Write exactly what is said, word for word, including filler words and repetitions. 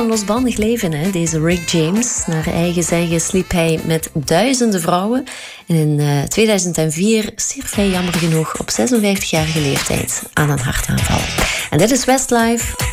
losbandig leven, hè, deze Rick James. Naar eigen zeggen sliep hij met duizenden vrouwen. En in uh, tweeduizend vier stierf hij jammer genoeg op zesenvijftigjarige leeftijd aan een hartaanval. En dit is Westlife.